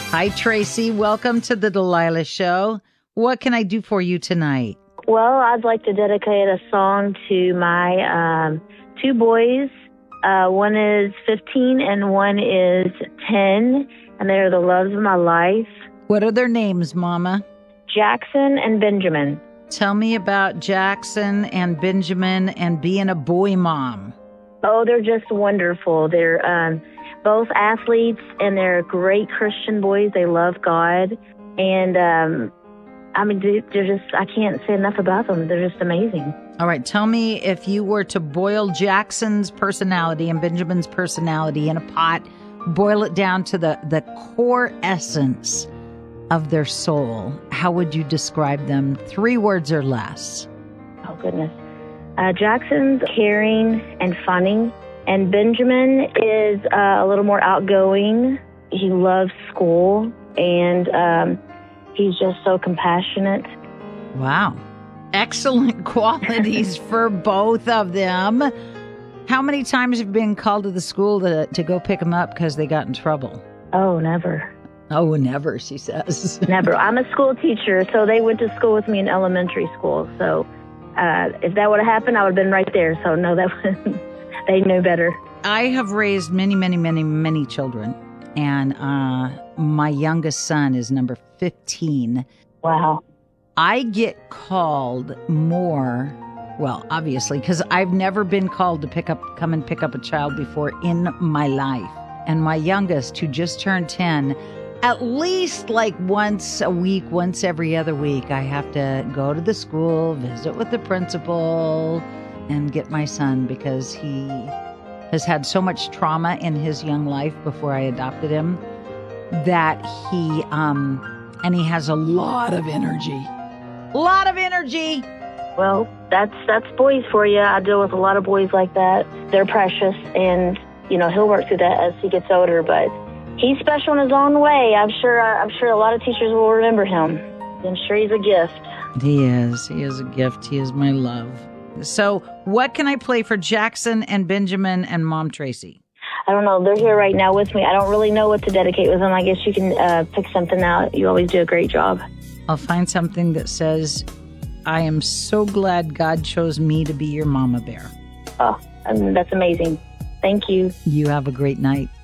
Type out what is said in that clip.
Hi, Tracy. Welcome to the Delilah Show. What can I do for you tonight? Well, I'd like to dedicate a song to my two boys. One is 15 and one is 10, and they're the loves of my life. What are their names, Mama? Jackson and Benjamin. Tell me about Jackson and Benjamin and being a boy mom. Oh, they're just wonderful. They're both athletes, and they're great Christian boys. They love God. And, they're just, I can't say enough about them. They're just amazing. All right. Tell me, if you were to boil Jackson's personality and Benjamin's personality in a pot, boil it down to the core essence of their soul, how would you describe them? 3 words or less. Oh, goodness. Jackson's caring and funny. And Benjamin is a little more outgoing. He loves school, and he's just so compassionate. Wow. Excellent qualities for both of them. How many times have you been called to the school to go pick them up because they got in trouble? Oh, never. Oh, never, she says. Never. I'm a school teacher, so they went to school with me in elementary school. So if that would have happened, I would have been right there. So no, they knew better. I have raised many, many, many, many children. And my youngest son is number 15. Wow. I get called more, well, obviously, because I've never been called to come and pick up a child before in my life. And my youngest, who just turned 10, at least like once a week, once every other week, I have to go to the school, visit with the principal, and get my son, because he has had so much trauma in his young life before I adopted him that he has a lot of energy. Well, that's boys for you. I deal with a lot of boys like that. They're precious, and he'll work through that as he gets older. But he's special in his own way. I'm sure a lot of teachers will remember him. I'm sure he's a gift. He is. He is a gift. He is my love. So what can I play for Jackson and Benjamin and Mom Tracy? I don't know. They're here right now with me. I don't really know what to dedicate with them. I guess you can pick something out. You always do a great job. I'll find something that says, I am so glad God chose me to be your mama bear. Oh, that's amazing. Thank you. You have a great night.